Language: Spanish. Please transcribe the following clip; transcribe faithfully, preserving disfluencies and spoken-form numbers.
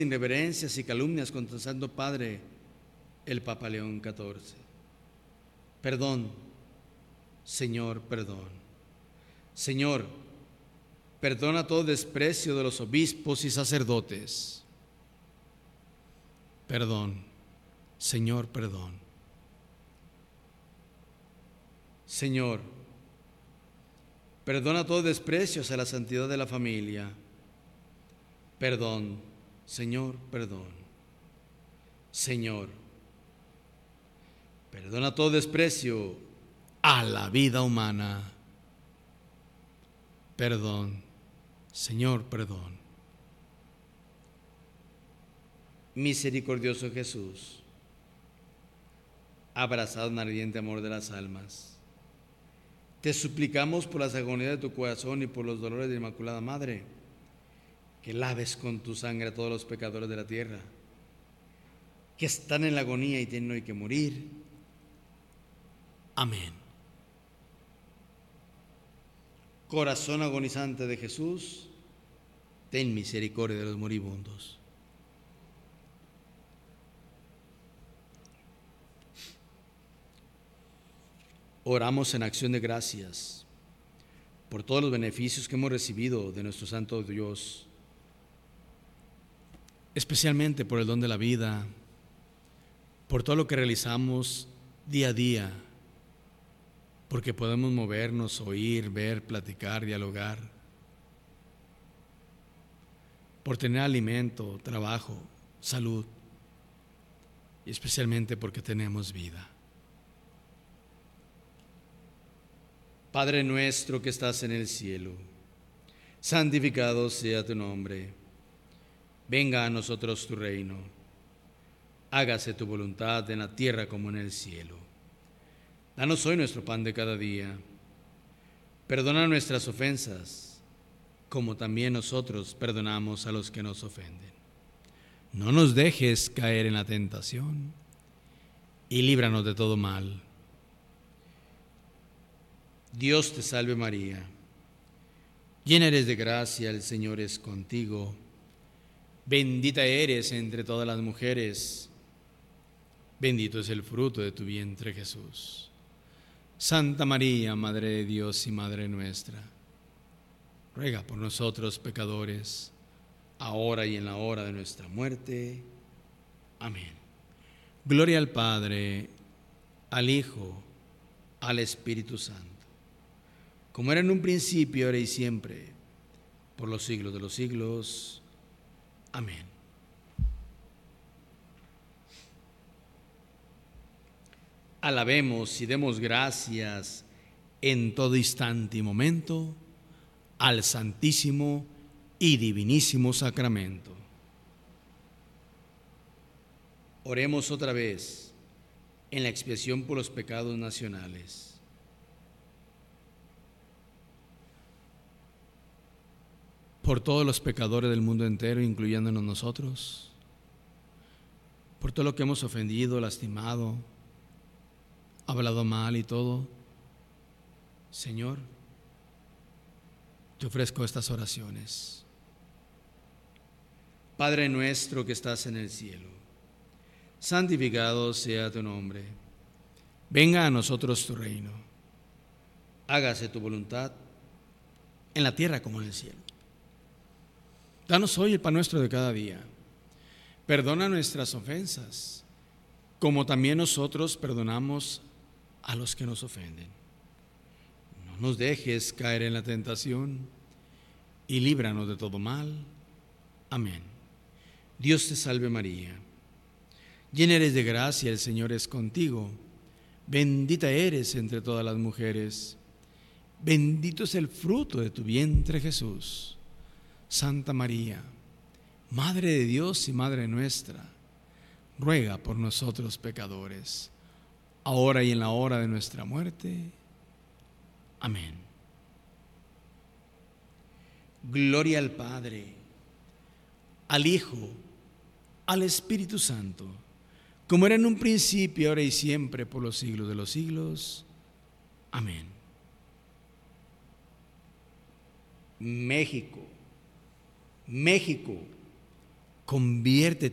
Irreverencias y calumnias contra el Santo Padre, el Papa León catorce. Perdón, Señor, perdón. Señor, perdona todo desprecio de los obispos y sacerdotes. Perdón, Señor, perdón. Señor, perdona todo desprecio hacia la santidad de la familia. Perdón, Señor, perdón. Señor, perdona todo desprecio a la vida humana. Perdón, Señor, perdón. Misericordioso Jesús, abrazado en ardiente amor de las almas, te suplicamos por las agonías de tu corazón y por los dolores de la Inmaculada Madre, que laves con tu sangre a todos los pecadores de la tierra, que están en la agonía y tienen hoy que morir. Amén. Corazón agonizante de Jesús, ten misericordia de los moribundos. Oramos en acción de gracias por todos los beneficios que hemos recibido de nuestro Santo Dios, especialmente por el don de la vida, por todo lo que realizamos día a día, porque podemos movernos, oír, ver, platicar, dialogar, por tener alimento, trabajo, salud, y especialmente porque tenemos vida. Padre nuestro que estás en el cielo, santificado sea tu nombre. Venga a nosotros tu reino. Hágase tu voluntad en la tierra como en el cielo. Danos hoy nuestro pan de cada día. Perdona nuestras ofensas, como también nosotros perdonamos a los que nos ofenden. No nos dejes caer en la tentación y líbranos de todo mal. Dios te salve María, llena eres de gracia, el Señor es contigo. Bendita eres entre todas las mujeres, bendito es el fruto de tu vientre Jesús. Santa María, Madre de Dios y Madre nuestra, ruega por nosotros pecadores, ahora y en la hora de nuestra muerte. Amén. Gloria al Padre, al Hijo, al Espíritu Santo, como era en un principio, ahora y siempre, por los siglos de los siglos. Amén. Alabemos y demos gracias en todo instante y momento al Santísimo y Divinísimo Sacramento. Oremos otra vez en la expiación por los pecados nacionales. Por todos los pecadores del mundo entero, incluyéndonos nosotros, por todo lo que hemos ofendido, lastimado, hablado mal y todo. Señor, te ofrezco estas oraciones. Padre nuestro que estás en el cielo, santificado sea tu nombre. Venga a nosotros tu reino. Hágase tu voluntad en la tierra como en el cielo. Danos hoy el pan nuestro de cada día. Perdona nuestras ofensas, como también nosotros perdonamos a los que nos ofenden. No nos dejes caer en la tentación y líbranos de todo mal. Amén. Dios te salve María, llena eres de gracia, el Señor es contigo. Bendita eres entre todas las mujeres. Bendito es el fruto de tu vientre Jesús. Santa María, Madre de Dios y Madre nuestra, ruega por nosotros pecadores, ahora y en la hora de nuestra muerte. Amén. Gloria al Padre, al Hijo, al Espíritu Santo, como era en un principio, ahora y siempre, por los siglos de los siglos. Amén. México, México, convierte